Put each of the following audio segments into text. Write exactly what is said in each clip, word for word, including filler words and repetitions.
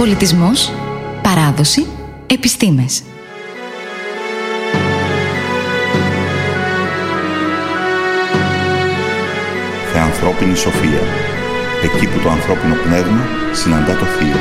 Πολιτισμός, παράδοση, επιστήμες. Θεανθρώπινη σοφία. Εκεί που το ανθρώπινο πνεύμα συναντά το θείο.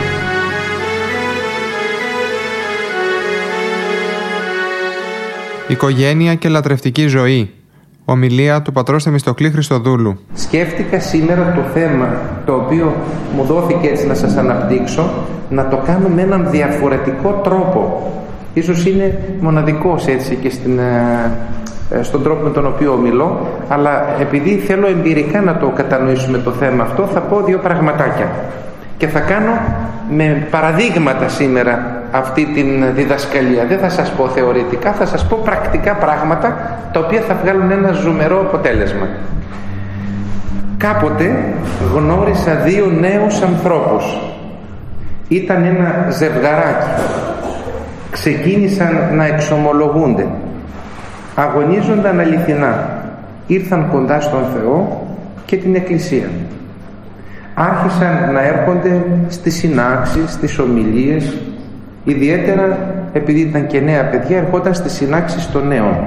Οικογένεια και λατρευτική ζωή. Ομιλία του πατρός Θεμιστοκλή Χριστοδούλου. Σκέφτηκα σήμερα το θέμα το οποίο μου δόθηκε έτσι να σας αναπτύξω, να το κάνω με έναν διαφορετικό τρόπο. Ίσως είναι μοναδικός έτσι και στην, στον τρόπο με τον οποίο ομιλώ, αλλά επειδή θέλω εμπειρικά να το κατανοήσουμε το θέμα αυτό, θα πω δύο πραγματάκια. Και θα κάνω με παραδείγματα σήμερα αυτή την διδασκαλία. Δεν θα σας πω θεωρητικά, θα σας πω πρακτικά πράγματα τα οποία θα βγάλουν ένα ζουμερό αποτέλεσμα. Κάποτε γνώρισα δύο νέους ανθρώπους. Ήταν ένα ζευγαράκι. Ξεκίνησαν να εξομολογούνται. Αγωνίζονταν αληθινά. Ήρθαν κοντά στον Θεό και την Εκκλησία. Άρχισαν να έρχονται στις συνάξεις, στις ομιλίες, ιδιαίτερα επειδή ήταν και νέα παιδιά, ερχόταν στις συνάξεις των νέων.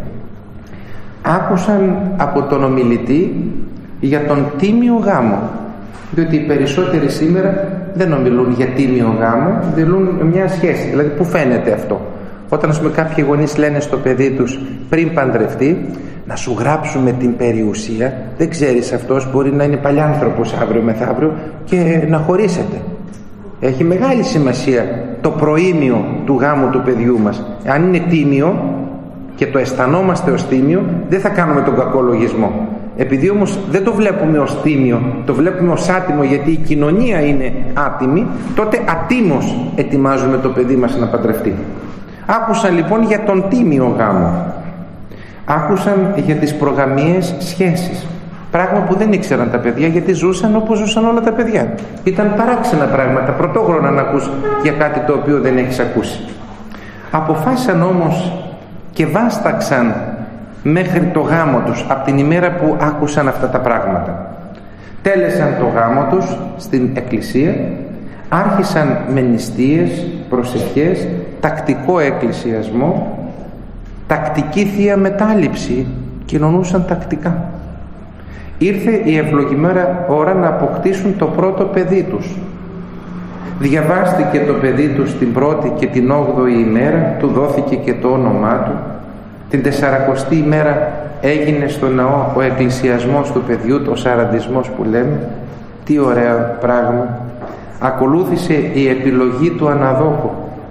Άκουσαν από τον ομιλητή για τον τίμιο γάμο, διότι οι περισσότεροι σήμερα δεν ομιλούν για τίμιο γάμο, μιλούν μια σχέση. Δηλαδή, πού φαίνεται αυτό? Όταν ας πούμε κάποιοι γονείς λένε στο παιδί τους πριν παντρευτεί, να σου γράψουμε την περιουσία, δεν ξέρεις, αυτός μπορεί να είναι παλιάνθρωπος αύριο μεθαύριο και να χωρίσετε. Έχει μεγάλη σημασία το προήμιο του γάμου του παιδιού μας. Αν είναι τίμιο και το αισθανόμαστε ως τίμιο, δεν θα κάνουμε τον κακό λογισμό. Επειδή όμως δεν το βλέπουμε ως τίμιο, το βλέπουμε ως άτιμο, γιατί η κοινωνία είναι άτιμη, τότε ατίμως ετοιμάζουμε το παιδί μας να παντρευτεί. Άκουσαν λοιπόν για τον τίμιο γάμο. Άκουσαν για τις προγαμιαίες σχέσεις. Πράγμα που δεν ήξεραν τα παιδιά, γιατί ζούσαν όπως ζούσαν όλα τα παιδιά. Ήταν παράξενα πράγματα, πρωτόγνωρα να ακούς για κάτι το οποίο δεν έχεις ακούσει. Αποφάσισαν όμως και βάσταξαν μέχρι το γάμο τους, από την ημέρα που άκουσαν αυτά τα πράγματα. Τέλεσαν το γάμο τους στην εκκλησία, άρχισαν με νηστείες, προσευχές, τακτικό εκκλησιασμό, τακτική θεία μετάληψη, κοινωνούσαν τακτικά. Ήρθε η ευλογημένη ώρα να αποκτήσουν το πρώτο παιδί τους. Διαβάστηκε το παιδί τους την πρώτη και την όγδοη ημέρα, του δόθηκε και το όνομά του. Την τεσσαρακοστή ημέρα έγινε στο ναό ο εκκλησιασμός του παιδιού, ο σαραντισμός που λέμε. Τι ωραίο πράγμα. Ακολούθησε η επιλογή του αναδόχου.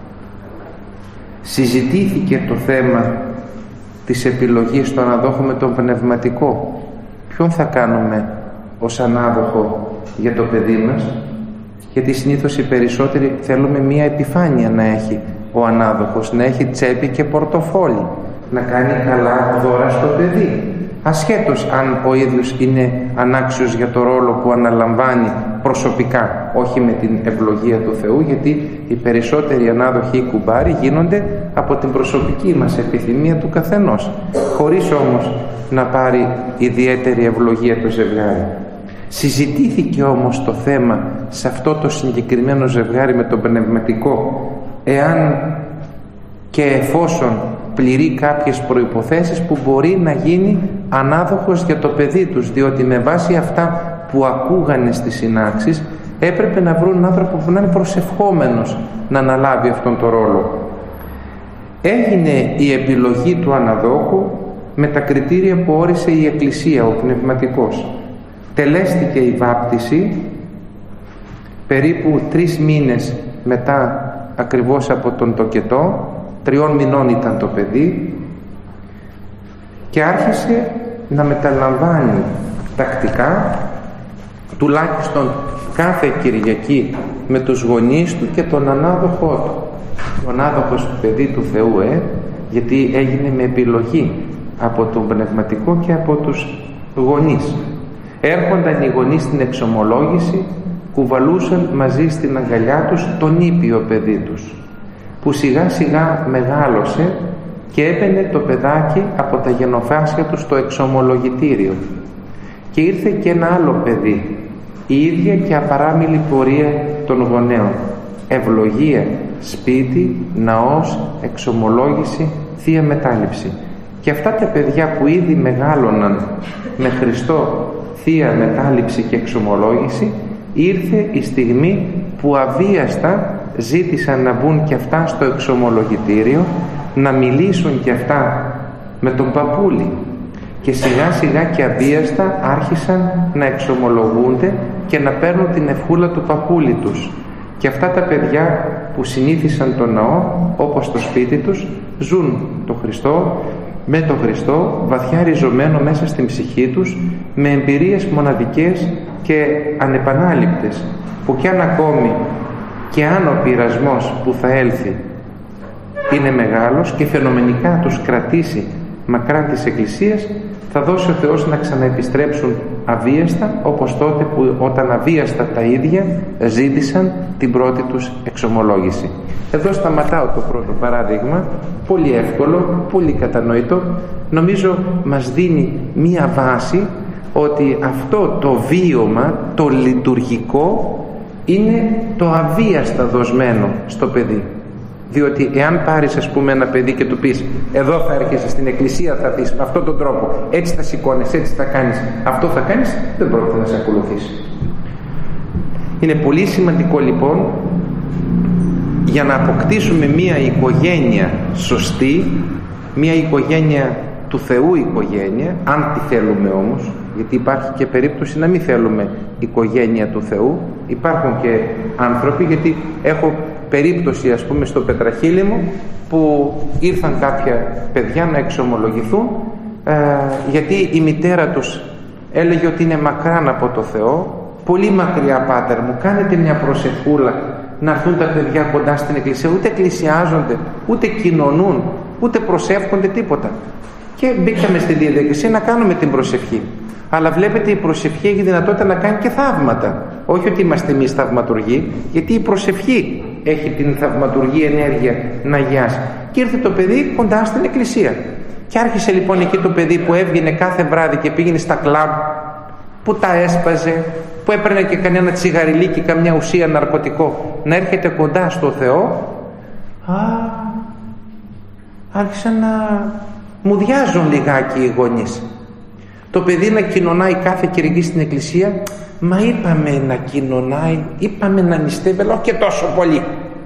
Συζητήθηκε το θέμα της επιλογής του αναδόχου με τον πνευματικό. Ποιον θα κάνουμε ως ανάδοχο για το παιδί μας? Γιατί συνήθως οι περισσότεροι θέλουμε μία επιφάνεια να έχει ο ανάδοχος, να έχει τσέπη και πορτοφόλι, να κάνει καλά δώρα στο παιδί, ασχέτως αν ο ίδιος είναι ανάξιος για το ρόλο που αναλαμβάνει προσωπικά, όχι με την ευλογία του Θεού, γιατί οι περισσότεροι ανάδοχοι κουμπάροι γίνονται από την προσωπική μας επιθυμία του καθενός, χωρίς όμως να πάρει ιδιαίτερη ευλογία το ζευγάρι. Συζητήθηκε όμως το θέμα σε αυτό το συγκεκριμένο ζευγάρι με τον πνευματικό, εάν και εφόσον πληρεί κάποιες προϋποθέσεις που μπορεί να γίνει ανάδοχος για το παιδί τους, διότι με βάση αυτά που ακούγανε στις συνάξεις έπρεπε να βρουν έναν άνθρωπο που να είναι προσευχόμενος να αναλάβει αυτόν τον ρόλο. Έγινε η επιλογή του αναδόχου με τα κριτήρια που όρισε η Εκκλησία, ο πνευματικός. Τελέστηκε η βάπτιση περίπου τρεις μήνες μετά ακριβώς από τον τοκετό, τριών μηνών ήταν το παιδί, και άρχισε να μεταλαμβάνει τακτικά, τουλάχιστον κάθε Κυριακή, με τους γονείς του και τον ανάδοχό του. Ο ανάδοχος του παιδί του Θεού, ε, γιατί έγινε με επιλογή από τον πνευματικό και από τους γονείς. Έρχονταν οι γονείς στην εξομολόγηση, κουβαλούσαν μαζί στην αγκαλιά τους τον ήπιο παιδί τους, που σιγά σιγά μεγάλωσε και έμπαινε το παιδάκι από τα γενοφάσια του στο εξομολογητήριο. Και ήρθε και ένα άλλο παιδί, η ίδια και απαράμιλη πορεία των γονέων. ευλογία, σπίτι, ναός, εξομολόγηση, Θεία Μετάληψη. Και αυτά τα παιδιά που ήδη μεγάλωναν με Χριστό Θεία Μετάληψη και εξομολόγηση, ήρθε η στιγμή που αβίαστα ζήτησαν να μπουν και αυτά στο εξομολογητήριο, να μιλήσουν και αυτά με τον παππούλη, και σιγά σιγά και αβίαστα άρχισαν να εξομολογούνται και να παίρνουν την ευχούλα του παππούλη τους. Και αυτά τα παιδιά που συνήθισαν τον ναό, όπως το σπίτι τους, ζουν τον Χριστό, με τον Χριστό βαθιά ριζωμένο μέσα στην ψυχή τους, με εμπειρίες μοναδικές και ανεπανάληπτες, που κι αν ακόμη και αν ο πειρασμός που θα έλθει είναι μεγάλος και φαινομενικά τους κρατήσει μακράν της Εκκλησίας, θα δώσει ο Θεός να ξαναεπιστρέψουν αβίαστα, όπως τότε που όταν αβίαστα τα ίδια ζήτησαν την πρώτη τους εξομολόγηση. Εδώ σταματάω το πρώτο παράδειγμα, πολύ εύκολο, πολύ κατανοητό. Νομίζω μας δίνει μία βάση ότι αυτό το βίωμα, το λειτουργικό, είναι το αβίαστα δοσμένο στο παιδί. Διότι εάν πάρεις, ας πούμε, ένα παιδί και του πεις εδώ θα έρχεσαι στην εκκλησία, θα πεις με αυτόν τον τρόπο, έτσι θα σηκώνεις, έτσι θα κάνεις, αυτό θα κάνεις, δεν πρόκειται να σε ακολουθήσει. Είναι πολύ σημαντικό λοιπόν, για να αποκτήσουμε μία οικογένεια σωστή, μία οικογένεια του Θεού οικογένεια, αν τη θέλουμε όμως, γιατί υπάρχει και περίπτωση να μην θέλουμε οικογένεια του Θεού. Υπάρχουν και άνθρωποι, γιατί έχω περίπτωση, ας πούμε, στο Πετραχίλι μου, που ήρθαν κάποια παιδιά να εξομολογηθούν, ε, γιατί η μητέρα τους έλεγε ότι είναι μακράν από το Θεό, πολύ μακριά, πάτερ μου, κάνετε μια προσευχούλα να έρθουν τα παιδιά κοντά στην εκκλησία. Ούτε εκκλησιάζονται, ούτε κοινωνούν, ούτε προσεύχονται, τίποτα. Και μπήκαμε στη διαδικασία να κάνουμε την προσευχή. Αλλά βλέπετε, η προσευχή έχει δυνατότητα να κάνει και θαύματα. Όχι ότι είμαστε εμείς θαυματουργοί, γιατί η προσευχή έχει την θαυματουργή ενέργεια να αγιάσει. Και ήρθε το παιδί κοντά στην εκκλησία. Και άρχισε λοιπόν εκεί το παιδί που έβγαινε κάθε βράδυ και πήγαινε στα κλαμπ, που τα έσπαζε, που έπαιρνε και κανένα τσιγαριλίκι, καμιά ουσία, ναρκωτικό, να έρχεται κοντά στο Θεό. Α, άρχισαν να μουδιάζουν λιγάκι οι γονείς. Το παιδί να κοινωνάει κάθε Κυριακή στην εκκλησία, μα είπαμε να κοινωνάει, είπαμε να νηστεύει, αλλά όχι και τόσο πολύ.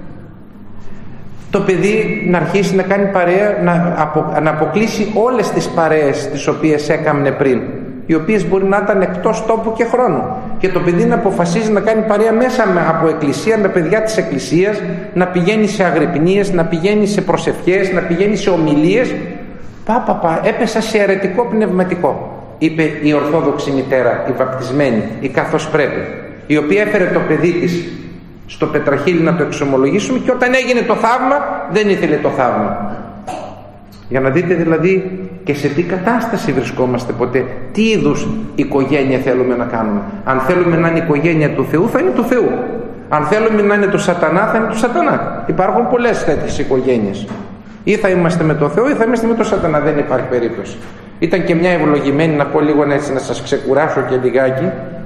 Το παιδί να αρχίσει να κάνει παρέα, να, απο, να αποκλείσει όλες τις παρέες τις οποίες έκαμνε πριν, οι οποίες μπορεί να ήταν εκτός τόπου και χρόνου. Και το παιδί να αποφασίζει να κάνει παρέα μέσα από εκκλησία, με παιδιά της εκκλησίας, να πηγαίνει σε αγρυπνίες, να πηγαίνει σε προσευχές, να πηγαίνει σε ομιλίες. Πα, πα, πα, έπεσα σε αιρετικό πνευματικό, είπε η Ορθόδοξη μητέρα, η βαπτισμένη, η καθώς πρέπει, η οποία έφερε το παιδί της στο Πετραχίλι να το εξομολογήσουμε, και όταν έγινε το θαύμα δεν ήθελε το θαύμα. Για να δείτε δηλαδή και σε τι κατάσταση βρισκόμαστε ποτέ, τι είδους οικογένεια θέλουμε να κάνουμε. Αν θέλουμε να είναι οικογένεια του Θεού, θα είναι του Θεού. Αν θέλουμε να είναι του Σατανά, θα είναι του Σατανά. Υπάρχουν πολλές τέτοιες οικογένειες. Ή θα είμαστε με το Θεό ή θα είμαστε με το Σατανά, δεν υπάρχει περίπτωση. Ήταν και μια ευλογημένη, να πω λίγο έτσι, να σας ξεκουράσω και λιγάκι.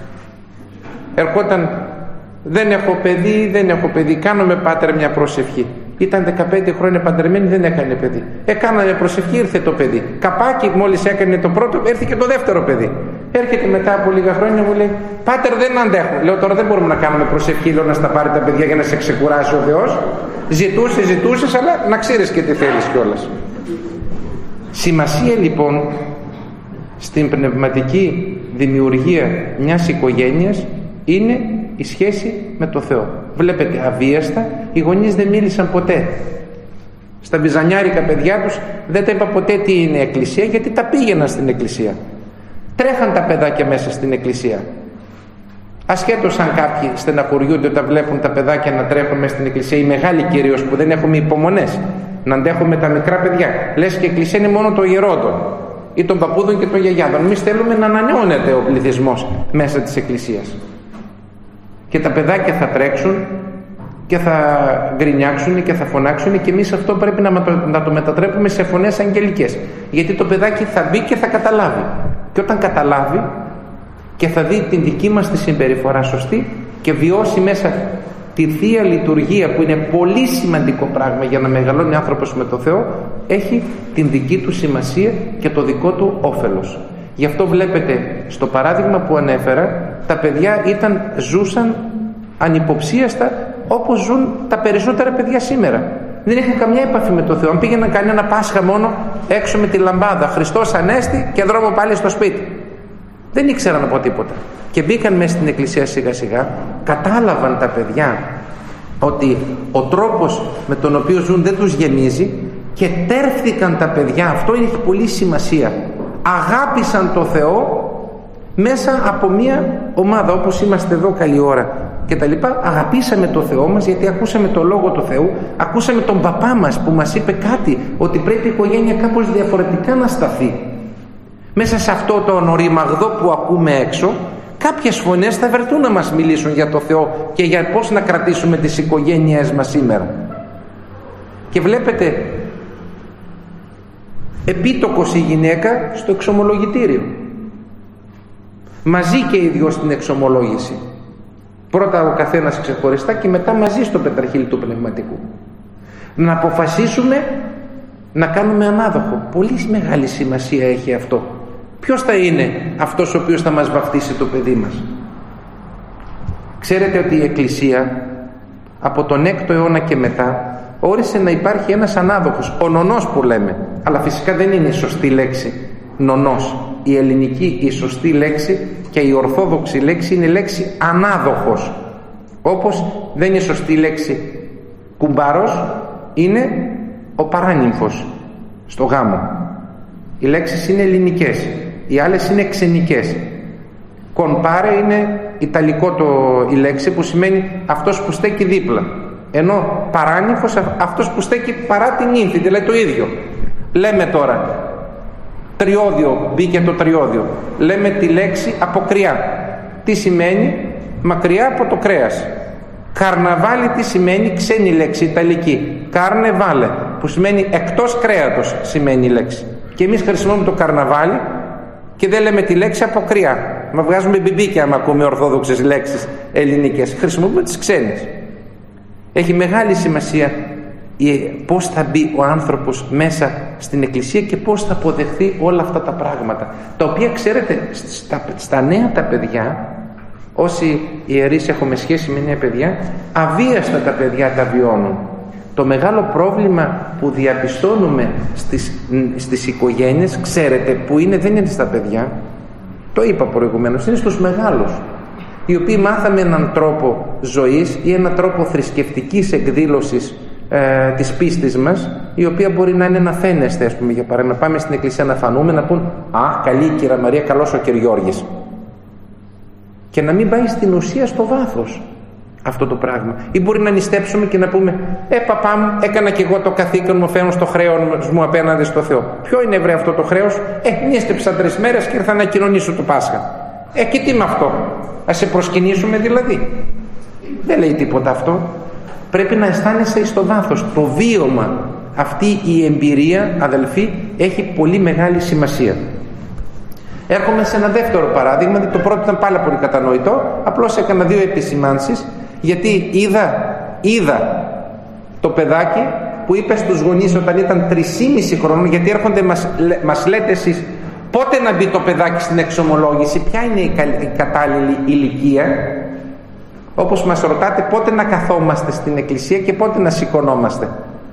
Ερχόταν, δεν έχω παιδί, δεν έχω παιδί, κάνουμε πάτερ μια προσευχή. Ήταν δεκαπέντε χρόνια παντρεμένη, δεν έκανε παιδί. Έκαναμε προσευχή, ήρθε το παιδί. Καπάκι, μόλις έκανε το πρώτο, έρθει και το δεύτερο παιδί. Έρχεται μετά από λίγα χρόνια, μου λέει: Πάτερ, δεν αντέχω. Λέω: Τώρα δεν μπορούμε να κάνουμε προσευχή, λέω, να στα πάρει τα παιδιά για να σε ξεκουράσει ο Θεός. Ζητούσε, ζητούσε, αλλά να ξέρεις και τι θέλεις κιόλας. Σημασία λοιπόν στην πνευματική δημιουργία μιας οικογένειας είναι η σχέση με το Θεό. Βλέπετε, αβίαστα οι γονείς δεν μίλησαν ποτέ. Στα μπιζανιάρικα παιδιά τους δεν τα είπα ποτέ τι είναι εκκλησία, γιατί τα πήγαιναν στην εκκλησία. Τρέχαν τα παιδάκια μέσα στην εκκλησία. Ασχέτως αν κάποιοι στεναχωριούνται όταν βλέπουν τα παιδάκια να τρέχουν μέσα στην εκκλησία, οι μεγάλοι κυρίως που δεν έχουμε υπομονές να αντέχουμε τα μικρά παιδιά. Λες και η εκκλησία είναι μόνο των γερόντων ή των παππούδων και των γιαγιάδων. Εμείς θέλουμε να ανανεώνεται ο πληθυσμός μέσα της εκκλησίας. Και τα παιδάκια θα τρέξουν και θα γκρινιάξουν και θα φωνάξουν, και εμείς αυτό πρέπει να το, να το μετατρέπουμε σε φωνές αγγελικές. Γιατί το παιδάκι θα μπει και θα καταλάβει. Και όταν καταλάβει και θα δει την δική μας τη συμπεριφορά σωστή και βιώσει μέσα τη Θεία Λειτουργία, που είναι πολύ σημαντικό πράγμα για να μεγαλώνει άνθρωπος με το Θεό, έχει την δική του σημασία και το δικό του όφελος. Γι' αυτό βλέπετε στο παράδειγμα που ανέφερα, τα παιδιά ήταν, ζούσαν ανυποψίαστα όπως ζουν τα περισσότερα παιδιά σήμερα. Δεν είχαν καμιά επαφή με το Θεό. Αν πήγαιναν κανένα Πάσχα μόνο έξω με τη λαμπάδα, Χριστός Ανέστη, και δρόμο πάλι στο σπίτι. Δεν ήξεραν από τίποτα. Και μπήκαν μέσα στην εκκλησία σιγά σιγά, κατάλαβαν τα παιδιά ότι ο τρόπος με τον οποίο ζουν δεν τους γεμίζει, και τέρφθηκαν τα παιδιά, αυτό έχει πολύ σημασία, αγάπησαν το Θεό μέσα από μια ομάδα, όπως είμαστε εδώ καλή ώρα και τα λοιπά. Αγαπήσαμε το Θεό μας γιατί ακούσαμε το Λόγο του Θεού, ακούσαμε τον παπά μας που μας είπε κάτι, ότι πρέπει η οικογένεια κάπως διαφορετικά να σταθεί. Μέσα σε αυτό το οριμαγδό που ακούμε έξω, κάποιες φωνές θα βρεθούν να μας μιλήσουν για το Θεό και για πώς να κρατήσουμε τις οικογένειές μας σήμερα. Και βλέπετε, επίτοκος η γυναίκα στο εξομολογητήριο, μαζί και οι δυο στην εξομολόγηση. Πρώτα ο καθένας ξεχωριστά και μετά μαζί στο πετραχύλι του πνευματικού. Να αποφασίσουμε να κάνουμε ανάδοχο. Πολύ μεγάλη σημασία έχει αυτό. Ποιος θα είναι αυτός ο οποίος θα μας βαφτίσει το παιδί μας? Ξέρετε ότι η Εκκλησία από τον έκτο αιώνα και μετά όρισε να υπάρχει ένας ανάδοχος, ο νονός που λέμε, αλλά φυσικά δεν είναι η σωστή λέξη νονός. Η ελληνική η σωστή λέξη και η ορθόδοξη λέξη είναι η λέξη ανάδοχος, όπως δεν είναι η σωστή λέξη κουμπάρος, είναι ο παράνυμφος στο γάμο. Οι λέξεις είναι ελληνικές, οι άλλες είναι ξενικές. Κονπάρε είναι ιταλικό το, η λέξη, που σημαίνει αυτός που στέκει δίπλα, ενώ παράνυμφος αυτός που στέκει παρά την νύμφη, δηλαδή το ίδιο. Λέμε τώρα τριώδιο, μπήκε το τριώδιο, λέμε τη λέξη αποκριά. Τι σημαίνει? Μακριά από το κρέας. Καρναβάλι τι σημαίνει? Ξένη λέξη ιταλική, κάρνεβάλε, που σημαίνει εκτός κρέατος, σημαίνει η λέξη. Και εμείς χρησιμοποιούμε το καρναβάλι και δεν λέμε τη λέξη αποκριά. Μα βγάζουμε μπιμπίκια άμα ακούμε ορθόδοξες λέξεις ελληνικές. Χρησιμοποιούμε τις ξένες. Έχει μεγάλη σημασία πώς θα μπει ο άνθρωπος μέσα στην Εκκλησία και πώς θα αποδεχθεί όλα αυτά τα πράγματα, τα οποία ξέρετε στα, στα νέα τα παιδιά, όσοι ιερείς έχουμε σχέση με νέα παιδιά, αβίαστα τα παιδιά τα βιώνουν. Το μεγάλο πρόβλημα που διαπιστώνουμε στις, στις οικογένειες, ξέρετε που είναι? Δεν είναι στα παιδιά, το είπα προηγουμένως, είναι στους μεγάλους, οι οποίοι μάθαμε έναν τρόπο ζωής ή έναν τρόπο θρησκευτικής εκδήλωσης ε, της πίστης μας, η οποία μπορεί να είναι να φαίνεστε, ας πούμε, για παράδειγμα, πάμε στην εκκλησία να φανούμε, να πούν «Α, καλή η κυρία Μαρία, καλός ο κύριος Γιώργης», και να μην πάει στην ουσία, στο βάθος αυτό το πράγμα. Ή μπορεί να νηστέψουμε και να πούμε «Ε, παπά μου, έκανα και εγώ το καθήκον μου, φαίνω στο χρέος μου απέναντι στο Θεό». Ποιο είναι, βρε, αυτό το χρέος? Ε, νήστεψα τρεις μέρες και ήρθα να κοινωνήσω το Πάσχα. Ε, και τι με αυτό? Ας σε προσκυνήσουμε δηλαδή? Δεν λέει τίποτα αυτό. Πρέπει να αισθάνεσαι στο βάθος. Το βίωμα, αυτή η εμπειρία, αδελφοί, έχει πολύ μεγάλη σημασία. Έρχομαι σε ένα δεύτερο παράδειγμα. Το πρώτο ήταν πάρα πολύ κατανοητό. Απλώς έκανα δύο επισημάνσεις, γιατί είδα, είδα το παιδάκι που είπε στους γονείς όταν ήταν τρισήμισι χρόνων, γιατί έρχονται, μας, μας λέτε εσείς πότε να μπει το παιδάκι στην εξομολόγηση, ποια είναι η κατάλληλη ηλικία, όπως μας ρωτάτε πότε να καθόμαστε στην εκκλησία και πότε να σηκωνόμαστε.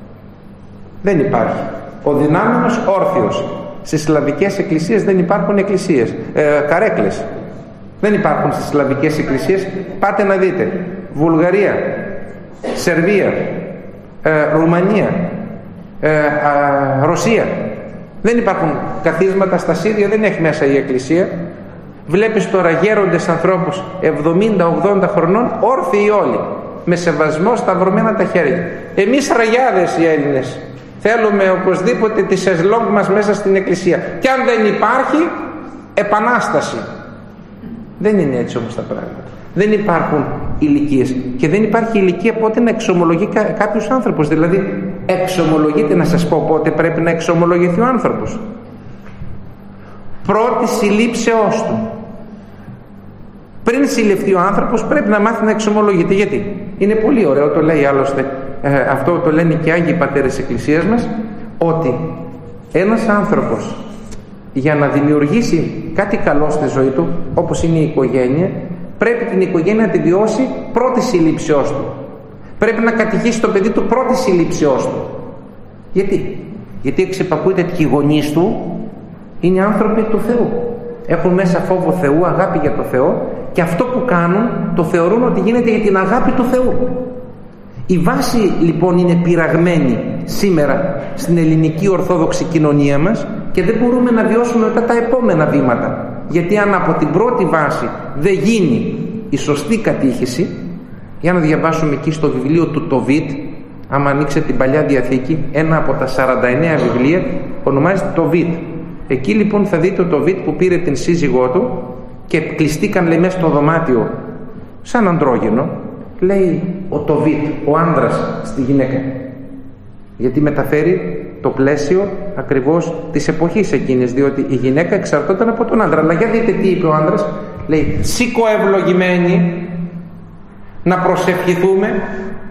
Δεν υπάρχει. Ο δυνάμενος όρθιος. Στις σλαβικές εκκλησίες δεν υπάρχουν εκκλησίες, ε, καρέκλες. Δεν υπάρχουν στις σλαβικές εκκλησίες. Πάτε να δείτε. Βουλγαρία, Σερβία, ε, Ρουμανία, ε, ε, Ρωσία. Δεν υπάρχουν καθίσματα. Στα Σύρια δεν έχει μέσα η εκκλησία. Βλέπεις τώρα γέροντες ανθρώπους εβδομήντα ογδόντα χρονών, όρθιοι όλοι, με σεβασμό, σταυρωμένα τα χέρια. Εμείς ραγιάδες οι Έλληνες θέλουμε οπωσδήποτε τη σεσλόγγ μας μέσα στην εκκλησία, και αν δεν υπάρχει, επανάσταση. Δεν είναι έτσι όμως τα πράγματα. Δεν υπάρχουν ηλικίες, και δεν υπάρχει ηλικία πότε να εξομολογεί κα, κάποιος άνθρωπος. Δηλαδή εξομολογείται, να σας πω πότε πρέπει να εξομολογηθεί ο άνθρωπος. Πρώτη συλλήψεώς του. Πριν συλληφθεί ο άνθρωπος πρέπει να μάθει να εξομολογείται. Γιατί? Είναι πολύ ωραίο, το λέει άλλωστε, ε, αυτό το λένε και οι Άγιοι Πατέρες της Εκκλησίας μας, ότι ένας άνθρωπος για να δημιουργήσει κάτι καλό στη ζωή του, όπως είναι η οικογένεια, πρέπει την οικογένεια να τη βιώσει πρώτη συλλήψεώς του. Πρέπει να κατηχήσει το παιδί του πρώτη συλλήψεώς του. Γιατί? Γιατί εξυπακούεται ότι οι γονείς του είναι άνθρωποι του Θεού. Έχουν μέσα φόβο Θεού, αγάπη για το Θεό, και αυτό που κάνουν το θεωρούν ότι γίνεται για την αγάπη του Θεού. Η βάση λοιπόν είναι πειραγμένη σήμερα στην ελληνική ορθόδοξη κοινωνία μας και δεν μπορούμε να βιώσουμε μετά τα επόμενα βήματα. Γιατί αν από την πρώτη βάση δεν γίνει η σωστή κατήχηση, για να διαβάσουμε εκεί στο βιβλίο του Τοβίτ, άμα ανοίξετε την Παλιά Διαθήκη, ένα από τα σαράντα εννέα βιβλία ονομάζεται Τοβίτ. Εκεί λοιπόν θα δείτε το Τοβίτ που πήρε την σύζυγό του και κλειστήκαν, λέει, μέσα στο δωμάτιο σαν αντρόγυνο, λέει ο Τοβίτ, ο άντρας στη γυναίκα, γιατί μεταφέρει το πλαίσιο ακριβώς της εποχής εκείνης, διότι η γυναίκα εξαρτώταν από τον άντρα. Αλλά για δείτε τι είπε ο άντρας, λέει: σήκω ευλογημένη να προσευχηθούμε